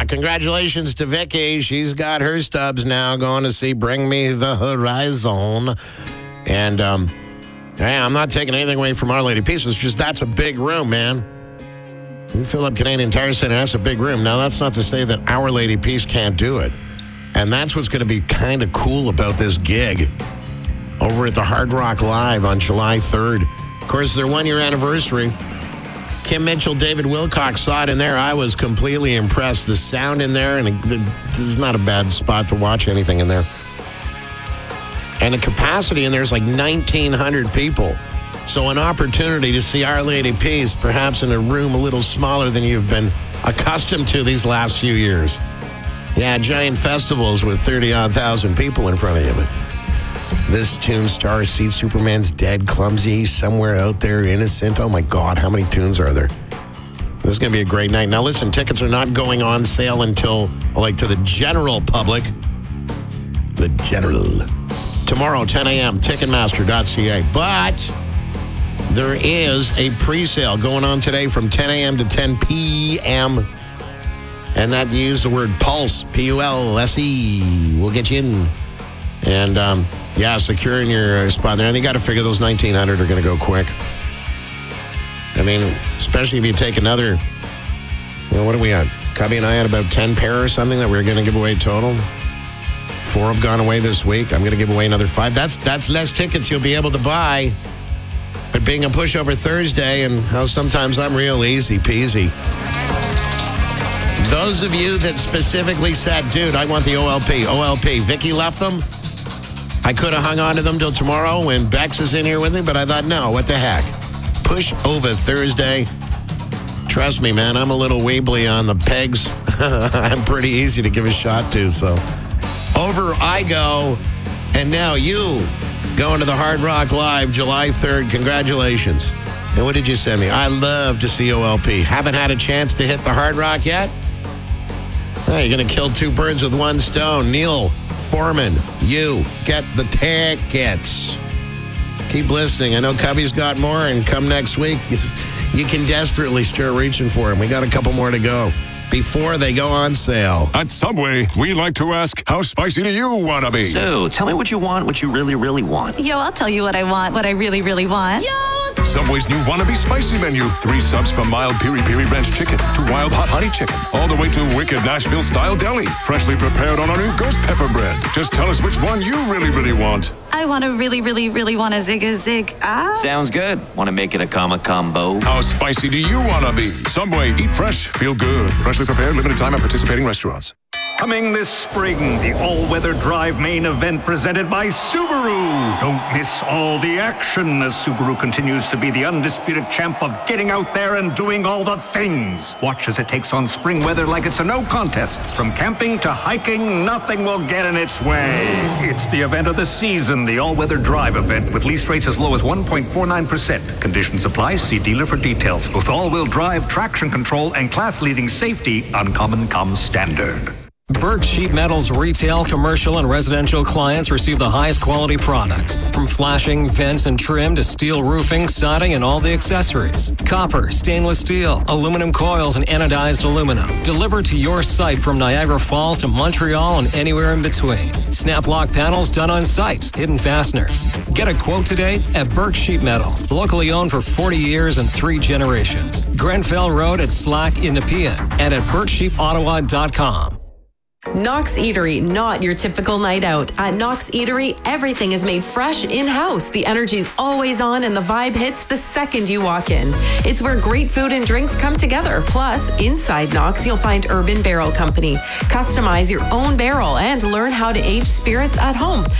congratulations to Vicky. She's got her stubs now going to see Bring Me the Horizon. And, hey, I'm not taking anything away from Our Lady Peace. It's just that's a big room, man. You fill up Canadian Tire Center, that's a big room. Now, that's not to say that Our Lady Peace can't do it. And that's what's going to be kind of cool about this gig over at the Hard Rock Live on July 3rd. Of course, their one-year anniversary. Kim Mitchell, David Wilcox saw it in there. I was completely impressed. The sound in there, and this is not a bad spot to watch anything in there. And the capacity in there is like 1,900 people. So an opportunity to see Our Lady Peace, perhaps in a room a little smaller than you've been accustomed to these last few years. Yeah, giant festivals with 30-odd thousand people in front of you. But this tune, Star Seed, Superman's Dead, Clumsy, Somewhere Out There, Innocent. Oh, my God, how many tunes are there? This is going to be a great night. Now, listen, tickets are not going on sale until, like, to the general public. The general. Tomorrow, 10 a.m., Ticketmaster.ca. But there is a pre-sale going on today from 10 a.m. to 10 p.m., and that use the word PULSE, P-U-L-S-E. We'll get you in. And, yeah, securing your spot there. And you got to figure those 1,900 are going to go quick. I mean, especially if you take another, what are we at? Cubby and I had about 10 pair or something that we were going to give away total. 4 have gone away this week. I'm going to give away another 5. That's less tickets you'll be able to buy. But being a pushover Thursday, and how sometimes I'm real easy peasy. Those of you that specifically said, dude, I want the OLP. Vicky left them. I could have hung on to them till tomorrow when Bex is in here with me, but I thought, no, what the heck? Push over Thursday. Trust me, man, I'm a little weebly on the pegs. I'm pretty easy to give a shot to, so. Over I go, and now you going to the Hard Rock Live July 3rd. Congratulations. And what did you send me? I love to see OLP. Haven't had a chance to hit the Hard Rock yet? Hey, you're going to kill 2 birds with 1 stone. Neil Foreman, you get the tickets. Keep listening. I know Cubby's got more, and come next week, you can desperately start reaching for them. We got a couple more to go before they go on sale. At Subway, we like to ask, how spicy do you want to be? So, tell me what you want, what you really, really want. Yo, I'll tell you what I want, what I really, really want. Yo! Subway's new Wannabe Spicy menu. 3 subs from mild piri-piri ranch chicken to wild hot honey chicken, all the way to wicked Nashville-style deli, freshly prepared on our new ghost pepper bread. Just tell us which one you really, really want. I want to really, really, really want a zig. Sounds good. Want to make it a combo? How spicy do you want to be? Subway, eat fresh, feel good. Freshly prepared, limited time at participating restaurants. Coming this spring, the all-weather drive main event presented by Subaru. Don't miss all the action as Subaru continues to be the undisputed champ of getting out there and doing all the things. Watch as it takes on spring weather like it's a no contest. From camping to hiking, nothing will get in its way. It's the event of the season, the all-weather drive event with lease rates as low as 1.49%. Conditions apply. See dealer for details. With all-wheel drive, traction control, and class-leading safety, Uncommon comes standard. Burke Sheet Metal's retail, commercial, and residential clients receive the highest quality products. From flashing, vents, and trim to steel roofing, siding, and all the accessories. Copper, stainless steel, aluminum coils, and anodized aluminum. Delivered to your site from Niagara Falls to Montreal and anywhere in between. Snap lock panels done on site. Hidden fasteners. Get a quote today at Burke Sheet Metal. Locally owned for 40 years and 3 generations. Grenfell Road at Slack in Nepean and at BurkeSheetOttawa.com. Knox Eatery, not your typical night out. At Knox Eatery, everything is made fresh in-house. The energy's always on and the vibe hits the second you walk in. It's where great food and drinks come together. Plus, inside Knox, you'll find Urban Barrel Company. Customize your own barrel and learn how to age spirits at home.